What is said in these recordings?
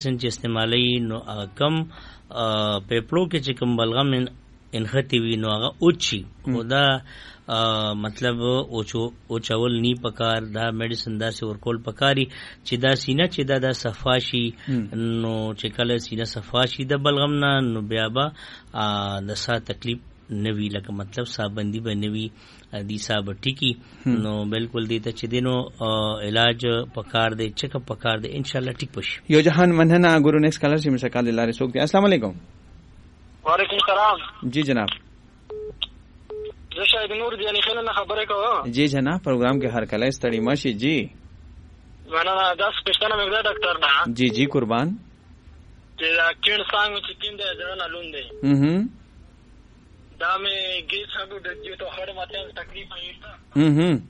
100% چې استعمالي نو کم پیپړو کې چې کم بلغم انختی وي نو هغه اوچی خدا مطلب اوچول نی پکار دا میډیسن دا سی ورکول پکاري چې دا سینه چې دا صفاشي نو چې کله سینه صفاشي د بلغم نه نو بیا به د سا تکلیف نوی لکه مطلب صابندی به نوی دی صاحب ټیکی نو بالکل دی ته چې دینو علاج پکار دی چیک اپ پکار دی ان شاء الله ټیک پش یو جهان مننه ګورو نیکسٹ کالر چې مسکال لاره سوک دی. السلام علیکم. وعلیکم السلام. جی جناب. زه شاید نور دی خلک نه خبره کوم. جی جناب پروگرام کې هر کله ستړي ماشي. جی معنا دا سپیشل مګدا ډاکټر نه. جی جی قربان. چې دا کین څنګه چې کین دی نه لون دی. دا مې گیس هغه د دې ته هر ماته تکلیف ایستا. او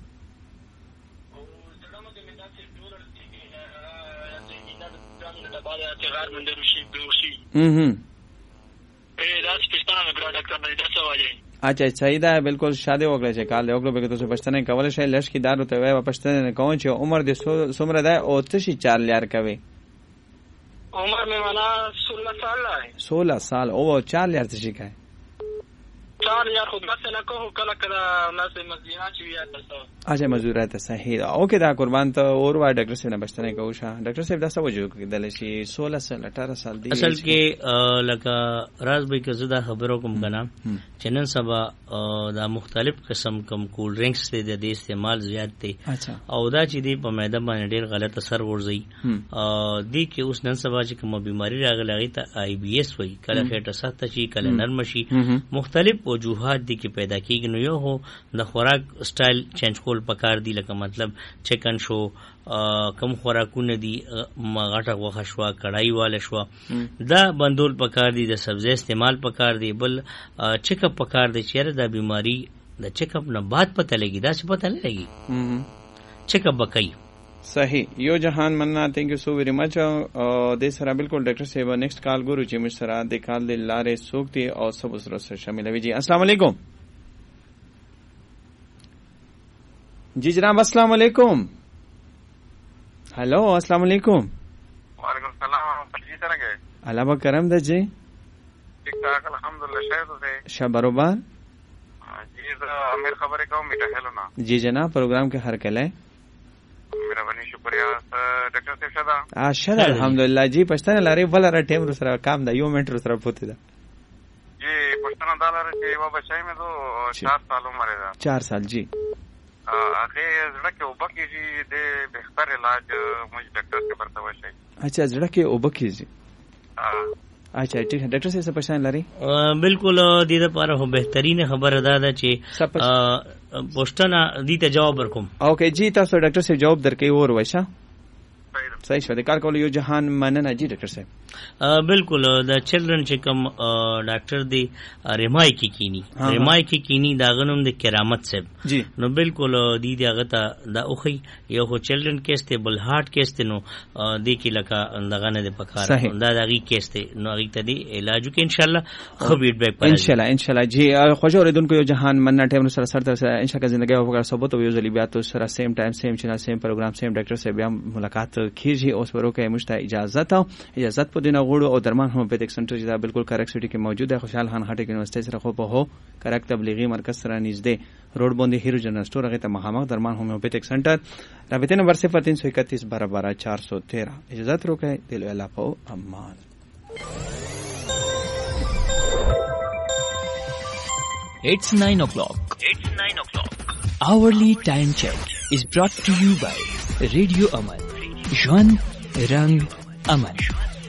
څنګه مې دا چې ډولر دې دا د بعد چې غار منډه شي دوشي. دا سپیشل مګدا ډاکټر نه دا څه وایي. اچھا صحیح ده بالکل شاده وکړه چې کال وکړو به تاسو پښتنه کول شي لښ کی دارو ته وای پښتنه نه کوم چې عمر دې سمره ده او څه شي 4 لار کوي. عمر مې معنا 16 سال ہے. 16 سال او 4 لار څه شي کوي. 4 لار خود مثلا کوه کله کله مزینا چې یا تاسو. اچھا مزورات صحیح ده. اوکې دا قربان ته اور وای ډاکټر صاحب نه پښتنه کوو شه. ډاکټر صاحب دا څه وجو کېدل شي 16 سال 18 سال دی. اصل کې لکه راز به کې زدا خبرو کوم کنه چنن سبا دا مختلف قسم کم کول ډرینکس ته د استعمال زیات دي او دا چې دی په معده باندې ډیر غلط اثر ورځي دی کې اوس نن سبا چې کوم بیماری راغلی ته آی بی ایس وای کله خېټه سخت شي کله نرم شي مختلف وجوهات دي کې پیدا کیږي نو یو هو د خوراک سټایل چینج کول پکار دی لکه مطلب چکن شو کم خوراکونه دي غټه غوښه شو کړای واله شو دا بندول پکار دي د سبزی استعمال پکار دی بل چیک اپ پکار دی چیرې دا بیماری د چیک اپ نه بعد پته لګي دا څه پته نه لګي چیک اپ وکړي. صحیح یو جهان مننا تھینک یو سو ویری مچ د سره بالکل ډاکټر صاحب نیکسٹ کال ګورو چې مشرا د کال د لارې سوکتي او سب سره شامل وي. جی السلام علیکم. جی جناب السلام علیکم. ہیلو السلام علیکم. وعلیکم السلام. جی څنګه الله با کرم ده. جی ٹھیک ٹھاک الحمدلله. شاید ده شب بروبر. جی امیر خبرې کوم میټه هلو نا. جی جناب پروگرام کې هر کله میرا باندې شکریہ ډاکټر صاحب شدا. شدا الحمدلله. جی پښتنه لاري ولر ټیم سره کام ده یو منټ سره پوتې ده. جی پښتنه دالر چې و بچای مې دو 4 سال عمر ده. 4 سال. جی هغه زړه کې وبکې جی د بهتر علاج مجھ ډاکټر سے برتاوه شي. اچھا زړه کې وبکې جی. اچھا ٹھیک ہے ډاکټر صاحب پښتنه لري بالکل د دې لپاره هو بهترین خبر ده چې پښتنه دې ته جواب ورکوم. اوکې جی تاسو ډاکټر صاحب جواب درکې اور وایشه. صحیح شو د کار کول یو جهان مننه. جی ډاکټر صاحب بالکل د چلډرن چې کوم ډاکټر دی ریمای کی کینی ریمای کی کینی دا غنوم د کرامت صاحب جی نو بالکل دی هغه ته دا اوخی یو خو چلډرن کیس ته بل هارت کیس ته نو دی کی لکه دغه نه د پکار دا دغه کیس ته نو هغه ته دی علاج کې ان شاء الله خو فیډبیک پاره ان شاء الله. جی خوش اوریدونکو یو جهان مننه ټیم سره سره ان شاء الله زندگی او وګړه ثبوت او یو ځلی بیا تاسو سره سیم ټایم سیم چینل سیم پروګرام سیم ډاکټر صاحب بیا ملاقات کیږي. اوس ورکه مشته اجازه په دینه غوړو او درمان هومیوپیتک سنټر چې دا بالکل کریکټ سټی کې موجود دی. خوشحال خان خټک یونیورسيټي سره خو په هو کریکټ تبلیغي مرکز سره نږدې روډ باندې هیرو جنرال سٹور هغه ته مخامخ درمان هومیوپیتک سنټر. رابطه نمبر 0331 12 413. اجازه ورکه دل الله په امان. It's 9 o'clock. Hourly time check is brought to you by Radio Aman. Jwan Rang Aman.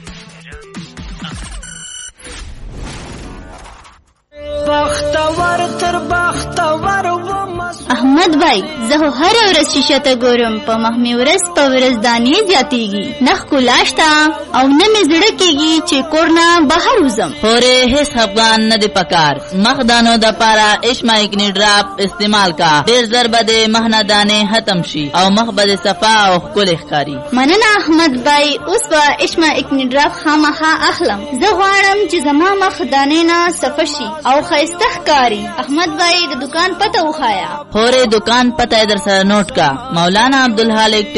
احمد بھائی زه هر ورځ شیشه ته ګورم په مخمې ورځ په ورځ دانې زیاتېږي نخ کولاشتا او نه مې زړه کېږي چې کور نه بهر وځم. پورې هیڅ افغان نه دی پکار مخ دانو د پاره اشمایکنی ډراپ استعمال کا ډېر زر به د مهنه دانې ختم شي او مخ به صفا او ښکلي ښکاري. مننه احمد بھائی اوس به اشمایکنی ډراپ خامخا اخلم. زه غواړم چې زما مخ دانې نه صفا شي او ښایسته ښکاري. احمد بھائی د دکان پته وښایا. پورې دکان پته در سره نوٹ کا مولانا عبدالحالق